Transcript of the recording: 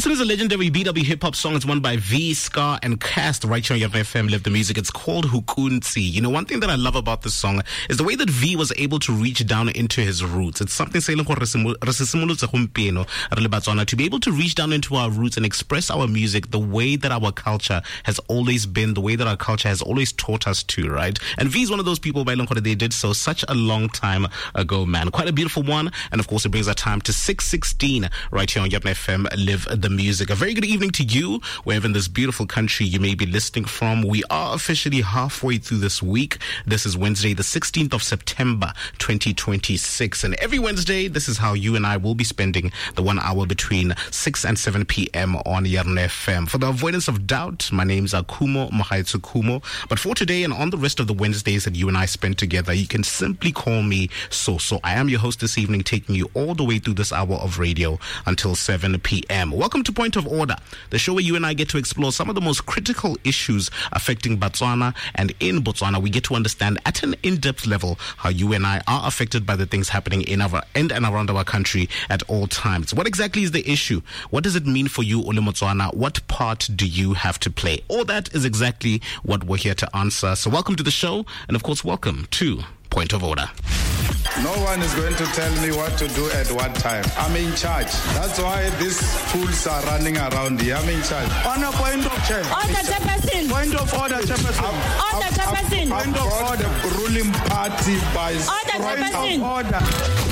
This is a legendary BW hip-hop song. It's one by V, Scar, and Cast right here on Yap FM Live the Music. It's called Hukunzi. You know, one thing that I love about this song is the way that V was able to reach down into his roots. It's something to be able to reach down into our roots and express our music the way that our culture has always been, the way that our culture has always taught us to, right? And V is one of those people, they did so such a long time ago, man. Quite a beautiful one. And of course, it brings our time to 6:16 right here on Yap FM Live the Music. A very good evening to you, wherever in this beautiful country you may be listening from. We are officially halfway through this week. This is Wednesday, the 16th of September, 2026. And every Wednesday, this is how you and I will be spending the 1 hour between 6 and 7 p.m. on Yarn FM. For the avoidance of doubt, my name's Kumo Mahaitsu Kumo. But for today and on the rest of the Wednesdays that you and I spend together, you can simply call me So. I am your host this evening, taking you all the way through this hour of radio until 7 p.m. Welcome to Point of Order, the show where you and I get to explore some of the most critical issues affecting Botswana. And in Botswana, we get to understand at an in-depth level how you and I are affected by the things happening in and around our country at all times. What exactly is the issue? What does it mean for you, Ole Motswana? What part do you have to play? All that is exactly what we're here to answer. So welcome to the show, and of course, welcome to Point of Order. No one is going to tell me what to do at what time. I'm in charge. That's why these fools are running around here. I'm in charge. On a point of check. Order, Chairperson. Point of order, Chairperson. Order, Chairperson. Point of order. Ruling party by Order, Chairperson. Order.